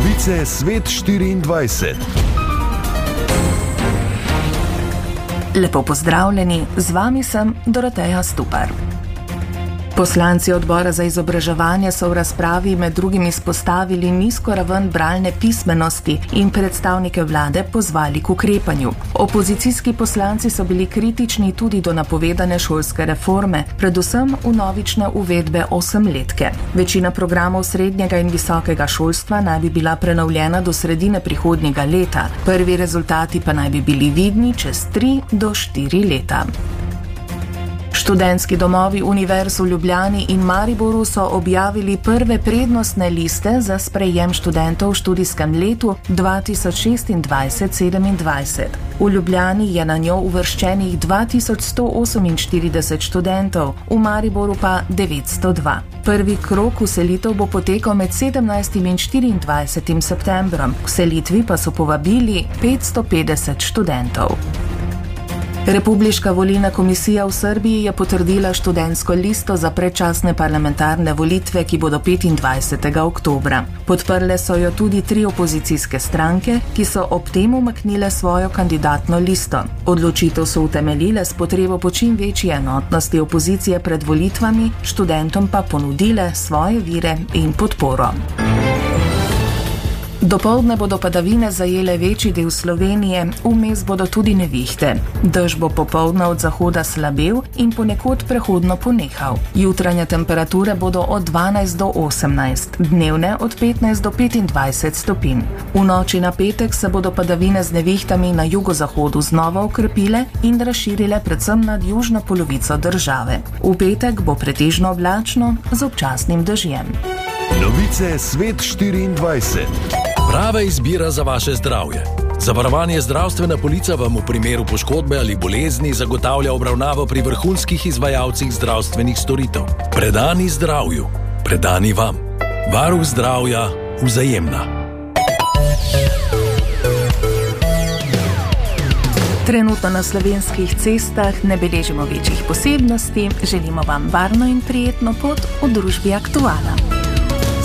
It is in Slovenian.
Novice Svet 24. Lepo pozdravljeni, z vami sem Doroteja Stupar. Poslanci odbora za izobraževanje so v razpravi med drugim izpostavili nizko raven bralne pismenosti in predstavnike vlade pozvali k ukrepanju. Opozicijski poslanci so bili kritični tudi do napovedane šolske reforme, predvsem vnovične uvedbe 8-letke. Večina programov srednjega in visokega šolstva naj bi bila prenovljena do sredine prihodnjega leta. Prvi rezultati pa naj bi bili vidni čez 3 do 4 leta. Študentski domovi univerz v Ljubljani in Mariboru so objavili prve prednostne liste za sprejem študentov v študijskem letu 2026-27. V Ljubljani je na njo uvrščenih 2148 študentov, v Mariboru pa 902. Prvi krog vselitev bo potekal med 17. in 24. septembrom. K vselitvi pa so povabili 550 študentov. Republiška volilna komisija v Srbiji je potrdila študentsko listo za predčasne parlamentarne volitve, ki bodo 25. oktobra. Podprle so jo tudi 3 opozicijske stranke, ki so ob tem umaknile svojo kandidatno listo. Odločitev so utemeljile s potrebo po čim večji enotnosti opozicije pred volitvami, študentom pa ponudile svoje vire in podporo. Dopoldne bodo padavine zajele večji del Slovenije, vmes bodo tudi nevihte. Dež bo popoldne od zahoda slabel in ponekod prehodno ponehal. Jutranje temperature bodo od 12 do 18, dnevne od 15 do 25 stopinj. V noči na petek se bodo padavine z nevihtami na jugozahodu znova okrepile in razširile predvsem nad južno polovico države. V petek bo pretežno oblačno z občasnim dežjem. Novice Svet 24. Prava izbira za vaše zdravje. Zavarovanje zdravstvena polica vam v primeru poškodbe ali bolezni zagotavlja obravnavo pri vrhunskih izvajalcih zdravstvenih storitev. Predani zdravju, predani vam. Varuh zdravja, Vzajemna. Trenutno na slovenskih cestah ne beležimo večjih posebnosti, želimo vam varno in prijetno pot v družbi Aktuala.